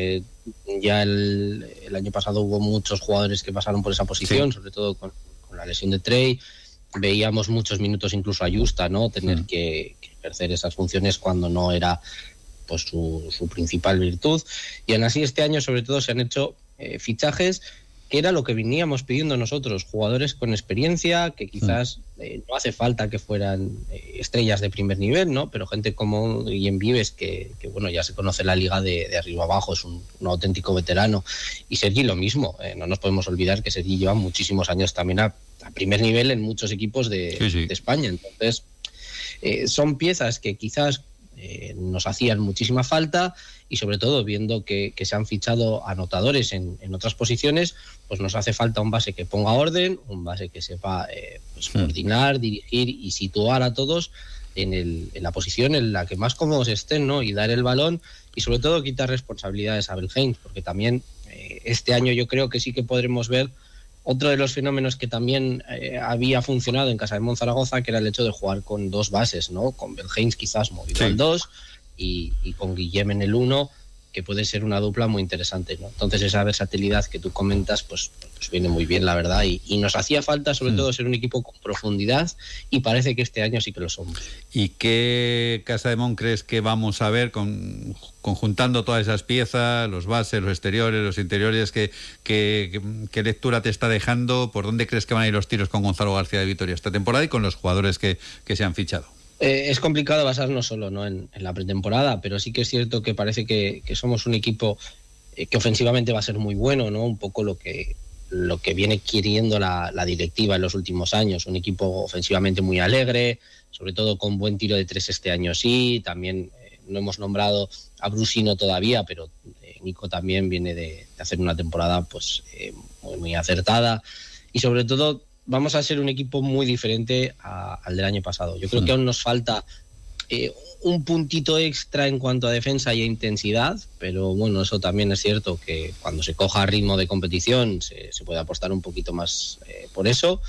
Ya el año pasado hubo muchos jugadores que pasaron por esa posición, sobre todo con la lesión de Trey. Veíamos muchos minutos incluso a Justa, ¿no? Tener que ejercer esas funciones cuando no era pues su principal virtud. Y aún así este año sobre todo se han hecho fichajes que era lo que veníamos pidiendo nosotros, jugadores con experiencia, que quizás no hace falta que fueran estrellas de primer nivel, ¿no? Pero gente como Guillem Vives, que bueno, ya se conoce la liga de arriba abajo, es un auténtico veterano. Y Sergi lo mismo, no nos podemos olvidar que Sergi lleva muchísimos años también a primer nivel en muchos equipos de España. Entonces, son piezas que quizás nos hacían muchísima falta, y sobre todo viendo que se han fichado anotadores en otras posiciones, pues nos hace falta un base que ponga orden, un base que sepa pues coordinar, dirigir y situar a todos en la posición en la que más cómodos estén, ¿no? Y dar el balón, y sobre todo quitar responsabilidades a Abel Haynes, porque también este año yo creo que sí que podremos ver otro de los fenómenos que también había funcionado en Casademont Zaragoza, que era el hecho de jugar con dos bases, ¿no? Con Abel Haynes quizás movido al 2 y con Guillem en el 1, que puede ser una dupla muy interesante, ¿no? Entonces esa versatilidad que tú comentas pues viene muy bien, la verdad, y nos hacía falta sobre todo ser un equipo con profundidad, y parece que este año sí que lo somos. ¿Y qué Casademont crees que vamos a ver conjuntando todas esas piezas, los bases, los exteriores, los interiores? ¿Qué lectura te está dejando? ¿Por dónde crees que van a ir los tiros con Gonzalo García de Vitoria esta temporada y con los jugadores que se han fichado? Es complicado basarnos solo, ¿no? en la pretemporada, pero sí que es cierto que parece que somos un equipo que ofensivamente va a ser muy bueno, ¿no? Un poco lo que viene queriendo la directiva en los últimos años. Un equipo ofensivamente muy alegre, sobre todo con buen tiro de tres este año sí. También no hemos nombrado a Brusino todavía, pero Nico también viene de hacer una temporada pues muy, muy acertada. Y sobre todo vamos a ser un equipo muy diferente al del año pasado. Yo creo que aún nos falta un puntito extra en cuanto a defensa y a intensidad, pero bueno, eso también es cierto, que cuando se coja ritmo de competición se puede apostar un poquito más por eso.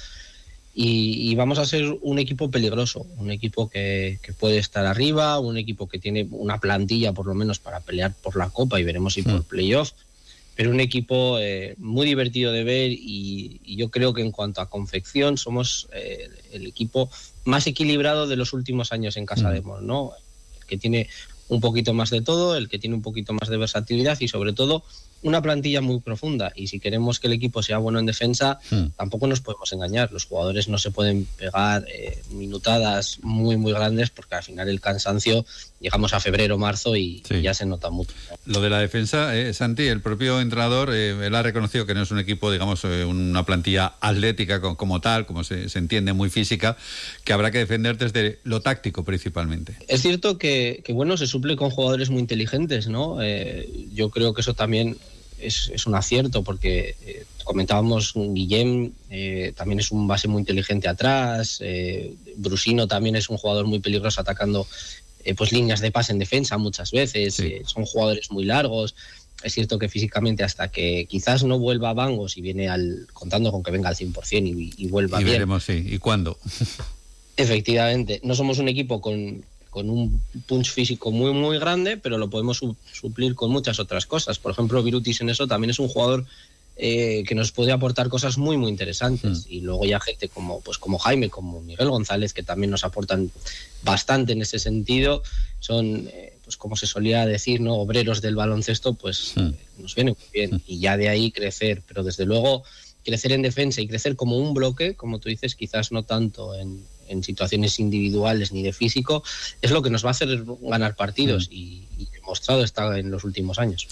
Y vamos a ser un equipo peligroso, un equipo que puede estar arriba, un equipo que tiene una plantilla por lo menos para pelear por la Copa, y veremos si por playoff. Pero un equipo muy divertido de ver, y yo creo que en cuanto a confección somos el equipo más equilibrado de los últimos años en Casademont, ¿no? El que tiene un poquito más de todo, el que tiene un poquito más de versatilidad y sobre todo una plantilla muy profunda. Y si queremos que el equipo sea bueno en defensa, tampoco nos podemos engañar. Los jugadores no se pueden pegar minutadas muy, muy grandes, porque al final el cansancio, llegamos a febrero, marzo y ya se nota mucho. Lo de la defensa, Santi, el propio entrenador, él ha reconocido que no es un equipo, digamos, una plantilla atlética como tal, como se entiende, muy física, que habrá que defender desde lo táctico principalmente. Es cierto que bueno, se suple con jugadores muy inteligentes, ¿no? Yo creo que eso también es un acierto porque comentábamos, Guillem también es un base muy inteligente atrás, Brusino también es un jugador muy peligroso atacando pues líneas de pase en defensa muchas veces, son jugadores muy largos. Es cierto que físicamente, hasta que quizás no vuelva Bangos y viene contando con que venga al 100% y vuelva bien. Y veremos, sí. ¿Y cuándo? Efectivamente. No somos un equipo con un punch físico muy, muy grande, pero lo podemos suplir con muchas otras cosas. Por ejemplo, Virutis en eso también es un jugador que nos puede aportar cosas muy, muy interesantes. Y luego ya gente como Jaime, como Miguel González, que también nos aportan bastante en ese sentido. Son... pues como se solía decir, ¿no? Obreros del baloncesto, pues nos viene muy bien. Y ya de ahí crecer, pero desde luego crecer en defensa y crecer como un bloque, como tú dices, quizás no tanto en situaciones individuales ni de físico, es lo que nos va a hacer ganar partidos y demostrado está en los últimos años.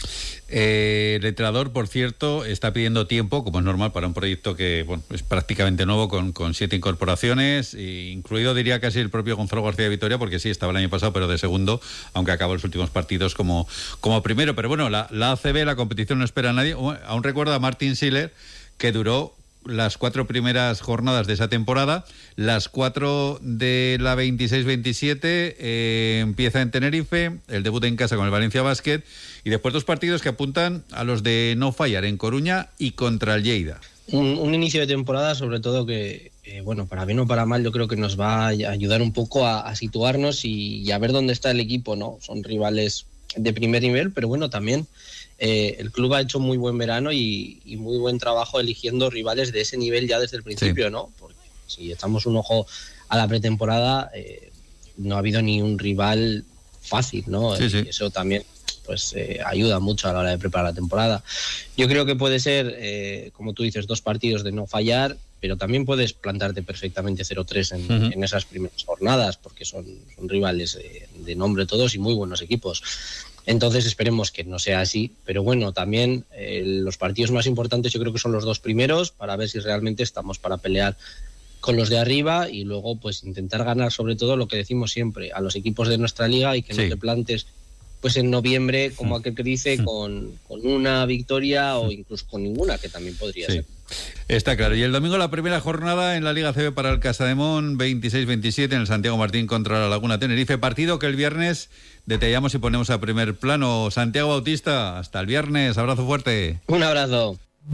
El entrenador, por cierto, está pidiendo tiempo, como es normal para un proyecto que es prácticamente nuevo, con 7 incorporaciones, incluido diría casi el propio Gonzalo García de Vitoria, porque sí, estaba el año pasado, pero de segundo, aunque acabó los últimos partidos como primero. Pero bueno, la ACB, la competición no espera a nadie. Aún recuerdo a Martin Schiller, que duró las 4 primeras jornadas de esa temporada, las 4 de la 26-27 empieza en Tenerife, el debut en casa con el Valencia Basket, y después 2 partidos que apuntan a los de no fallar, en Coruña y contra el Lleida. Un inicio de temporada, sobre todo, que para bien o para mal, yo creo que nos va a ayudar un poco a situarnos y a ver dónde está el equipo, ¿no? Son rivales de primer nivel, pero bueno, también el club ha hecho muy buen verano y muy buen trabajo eligiendo rivales de ese nivel ya desde el principio, ¿no? Porque si echamos un ojo a la pretemporada, no ha habido ni un rival fácil, ¿no? Eso también pues ayuda mucho a la hora de preparar la temporada. Yo creo que puede ser, como tú dices, 2 partidos de no fallar, pero también puedes plantarte perfectamente 0-3 en esas primeras jornadas, porque son rivales de nombre todos y muy buenos equipos. Entonces esperemos que no sea así, pero bueno, también los partidos más importantes yo creo que son los 2 primeros, para ver si realmente estamos para pelear con los de arriba y luego pues intentar ganar, sobre todo lo que decimos siempre, a los equipos de nuestra liga, y que no te plantes pues en noviembre, como aquel que dice, con una victoria o incluso con ninguna, que también podría ser. Está claro. Y el domingo la primera jornada en la Liga CB para el Casademón, 26-27 en el Santiago Martín contra la Laguna Tenerife. Partido que el viernes detallamos y ponemos a primer plano. Santiago Bautista, hasta el viernes. Abrazo fuerte. Un abrazo.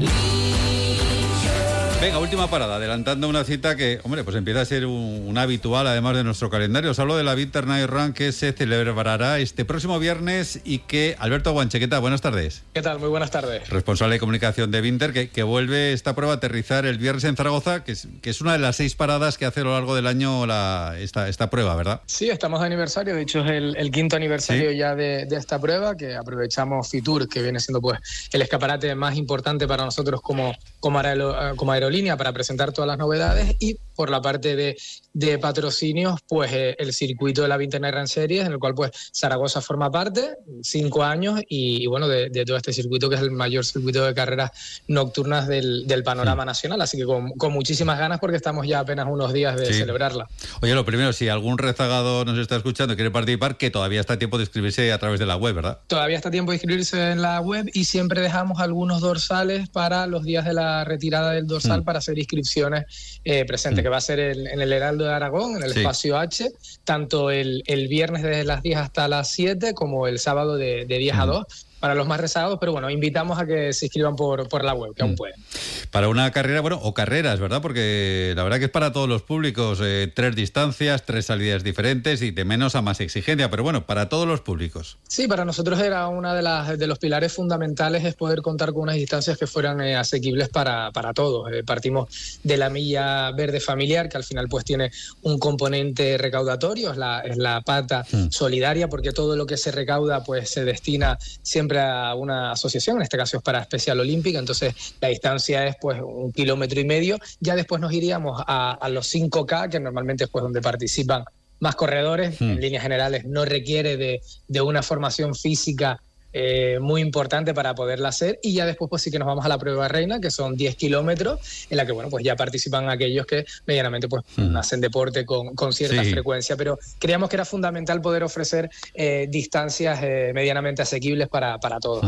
Venga, última parada, adelantando una cita que, pues empieza a ser un habitual, además de nuestro calendario. Os hablo de la Winter Night Run, que se celebrará este próximo viernes y que, Alberto Guanchequeta, buenas tardes. ¿Qué tal? Muy buenas tardes. Responsable de comunicación de Winter, que vuelve esta prueba a aterrizar el viernes en Zaragoza, que es una de las 6 paradas que hace a lo largo del año esta prueba, ¿verdad? Sí, estamos de aniversario, de hecho es el 5º aniversario ya de esta prueba, que aprovechamos Fitur, que viene siendo pues el escaparate más importante para nosotros como aerolínea, para presentar todas las novedades, y por la parte de patrocinios, pues el circuito de la Winter Night Run Series, en el cual pues Zaragoza forma parte, 5 años, y bueno, de todo este circuito, que es el mayor circuito de carreras nocturnas del panorama nacional, así que con muchísimas ganas, porque estamos ya apenas unos días de celebrarla. Oye, lo primero, si algún rezagado nos está escuchando y quiere participar, que todavía está a tiempo de inscribirse a través de la web, ¿verdad? Todavía está a tiempo de inscribirse en la web, y siempre dejamos algunos dorsales para los días de la retirada del dorsal para hacer inscripciones presentes, que va a ser en el Heraldo de Aragón, en el espacio H, tanto el viernes desde las 10 hasta las 7, como el sábado de 10 a 2, para los más rezagados, pero bueno, invitamos a que se inscriban por la web, que aún pueden. Para una carrera, o carreras, ¿verdad? Porque la verdad que es para todos los públicos, 3 distancias, 3 salidas diferentes y de menos a más exigencia, pero bueno, para todos los públicos. Sí, para nosotros era una de los pilares fundamentales, es poder contar con unas distancias que fueran asequibles para todos. Partimos de la milla verde familiar, que al final pues tiene un componente recaudatorio, es la pata solidaria, porque todo lo que se recauda pues se destina siempre a una asociación, en este caso es para Especial Olímpica, entonces la distancia es pues 1,5 kilómetros. Ya después nos iríamos a los 5K, que normalmente es pues donde participan más corredores. En líneas generales no requiere de una formación física muy importante para poderla hacer, y ya después pues sí que nos vamos a la prueba reina, que son 10 kilómetros, en la que bueno, pues ya participan aquellos que medianamente pues hacen deporte con cierta frecuencia, pero creíamos que era fundamental poder ofrecer distancias medianamente asequibles para todos.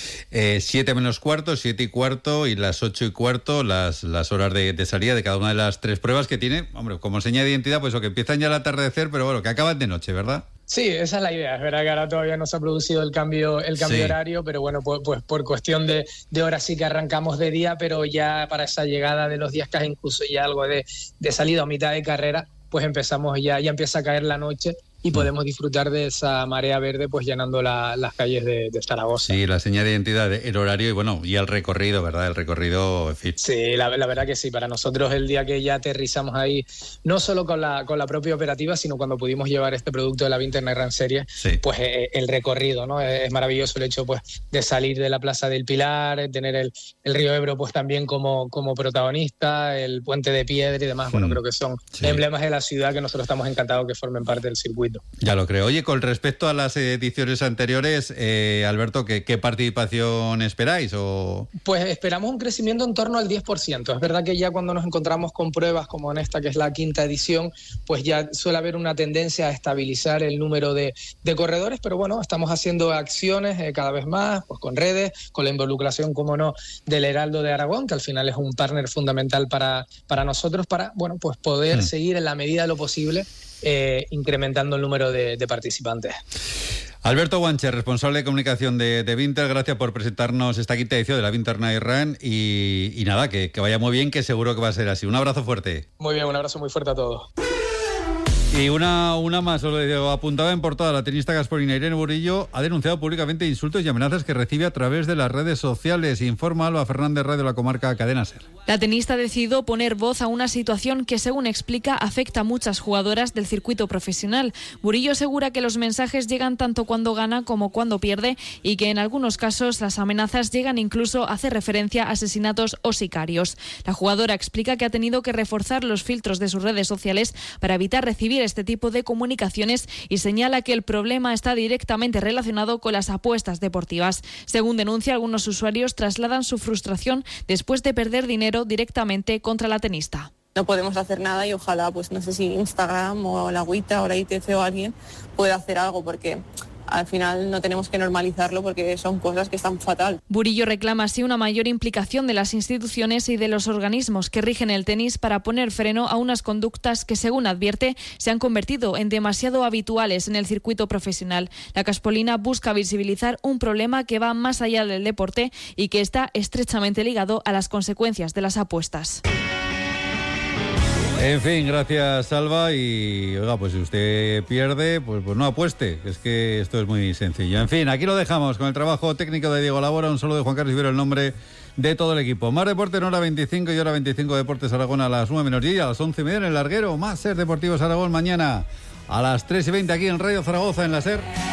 7 menos cuarto, 7 y cuarto y las 8 y cuarto, las horas de salida de cada una de las 3 pruebas que tiene, hombre, como seña de identidad, pues o que empiezan ya al atardecer, pero bueno, que acaban de noche, ¿verdad? Sí, esa es la idea. Es verdad que ahora todavía no se ha producido el cambio horario, pero bueno, pues por cuestión de horas sí que arrancamos de día, pero ya para esa llegada de los días que hay incluso ya algo de salida o mitad de carrera, pues empezamos ya empieza a caer la noche y podemos disfrutar de esa marea verde pues llenando las calles de Zaragoza. Sí, la señal de identidad, el horario y bueno, y el recorrido, ¿verdad? El recorrido, en fin. Sí, la verdad que sí. Para nosotros el día que ya aterrizamos ahí, no solo con la propia operativa, sino cuando pudimos llevar este producto de la Winter Night Run Series, pues el recorrido, ¿no? Es maravilloso el hecho pues de salir de la Plaza del Pilar, tener el río Ebro pues también como protagonista, el puente de piedra y demás. Bueno, creo que son emblemas de la ciudad que nosotros estamos encantados que formen parte del circuito. Ya lo creo. Oye, con respecto a las ediciones anteriores, Alberto, ¿qué participación esperáis? Pues esperamos un crecimiento en torno al 10%. Es verdad que ya cuando nos encontramos con pruebas como en esta, que es la 5ª edición, pues ya suele haber una tendencia a estabilizar el número de corredores, pero bueno, estamos haciendo acciones cada vez más, pues con redes, con la involucración, como no, del Heraldo de Aragón, que al final es un partner fundamental para nosotros, para bueno, pues poder seguir en la medida de lo posible incrementando el número de participantes. Alberto Guanche, responsable de comunicación de Winter, gracias por presentarnos esta 5ª edición de la Winter Night Run y nada, que vaya muy bien, que seguro que va a ser así. Un abrazo fuerte. Muy bien, un abrazo muy fuerte a todos. Y una más, os lo apuntaba en portada, la tenista gaspolina Irene Burillo ha denunciado públicamente insultos y amenazas que recibe a través de las redes sociales. Informa Alba Fernández, Radio La Comarca, Cadena SER. La tenista decidió poner voz a una situación que, según explica, afecta a muchas jugadoras del circuito profesional. Burillo asegura que los mensajes llegan tanto cuando gana como cuando pierde y que en algunos casos las amenazas llegan incluso a hacer referencia a asesinatos o sicarios. La jugadora explica que ha tenido que reforzar los filtros de sus redes sociales para evitar recibir este tipo de comunicaciones y señala que el problema está directamente relacionado con las apuestas deportivas. Según denuncia, algunos usuarios trasladan su frustración después de perder dinero directamente contra la tenista. No podemos hacer nada y ojalá, pues no sé si Instagram o la Agüita o la ITC o alguien pueda hacer algo, porque al final no tenemos que normalizarlo porque son cosas que están fatal. Burillo reclama así una mayor implicación de las instituciones y de los organismos que rigen el tenis para poner freno a unas conductas que, según advierte, se han convertido en demasiado habituales en el circuito profesional. La gaspolina busca visibilizar un problema que va más allá del deporte y que está estrechamente ligado a las consecuencias de las apuestas. En fin, gracias, Alba, y oiga, pues si usted pierde, pues no apueste, es que esto es muy sencillo. En fin, aquí lo dejamos con el trabajo técnico de Diego Labora, un saludo de Juan Carlos Ibero, el nombre de todo el equipo. Más deporte en hora 25 y hora 25 Deportes Aragón a las 9 menos 10, a las 11:30 en el larguero, más SER Deportivos Aragón mañana a las 3:20 aquí en Radio Zaragoza en la SER.